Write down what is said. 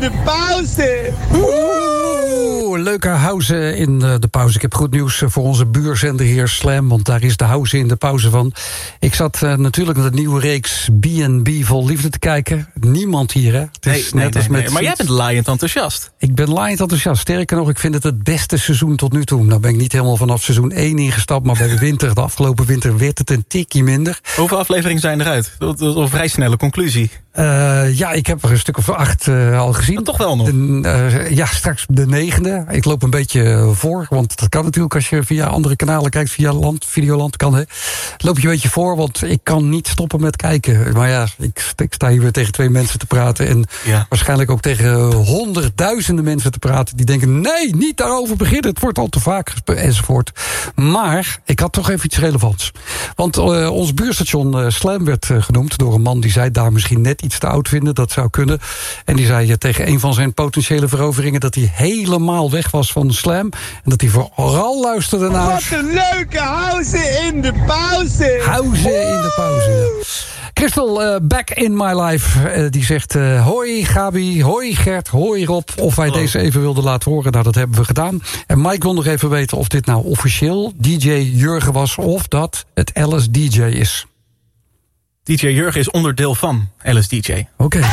de pauze. Leuke house in de pauze. Ik heb goed nieuws voor onze buurzender heer Slam, want daar is de house in de pauze van. Ik zat natuurlijk naar de nieuwe reeks B&B Vol Liefde te kijken. Niemand hier, hè? Het is Nee. Maar jij bent laaiend enthousiast. Ik ben laaiend enthousiast. Sterker nog, ik vind het beste seizoen tot nu toe. Nou ben ik niet helemaal vanaf seizoen 1 ingestapt, maar bij de afgelopen winter werd het een tikje minder. Hoeveel afleveringen zijn eruit? Dat is een vrij snelle conclusie. Ja, ik heb er een stuk of 8 al gezien. Maar toch wel nog? Ja, straks de 9e. Ik loop een beetje voor, want dat kan natuurlijk als je via andere kanalen kijkt, via Videoland kan. Hè. Loop je een beetje voor, want ik kan niet stoppen met kijken. Maar ja, ik sta hier weer tegen 2 mensen te praten en waarschijnlijk ook tegen honderdduizenden mensen te praten die denken, nee, niet daarover beginnen, het wordt al te vaak enzovoort. Maar ik had toch even iets relevants. Want ons buurstation Slam werd genoemd door een man die zei daar misschien net iets te oud vinden, dat zou kunnen. En die zei tegen een van zijn potentiële veroveringen dat hij helemaal weg was van Slam. En dat hij vooral luisterde naar... Wat een leuke house in de pauze. House in de pauze, ja. Christel, back in my life, die zegt... hoi Gabi, hoi Gert, hoi Rob. Of wij deze even wilden laten horen, nou dat hebben we gedaan. En Mike wil nog even weten of dit nou officieel DJ Jurgen was... of dat het Alice DJ is. DJ Jurgen is onderdeel van Alice DJ. Oké.